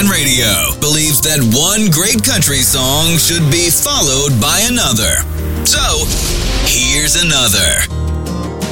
Fan Radio believes that one great country song should be followed by another. So, here's another.